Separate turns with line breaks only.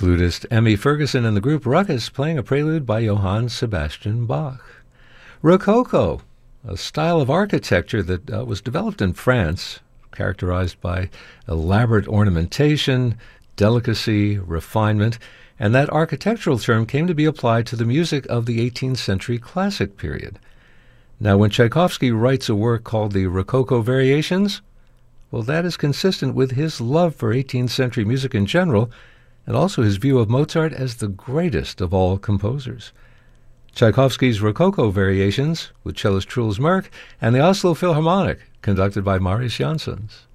Flutist Emmy Ferguson and the group Ruckus playing a prelude by Johann Sebastian Bach. Rococo, a style of architecture that was developed in France, characterized by elaborate ornamentation, delicacy, refinement, and that architectural term came to be applied to the music of the 18th century classic period. Now, when Tchaikovsky writes a work called the Rococo Variations, well, that is consistent with his love for 18th century music in general, and also his view of Mozart as the greatest of all composers. Tchaikovsky's Rococo Variations, with cellist Truls Merk, and the Oslo Philharmonic, conducted by Marius Jansons.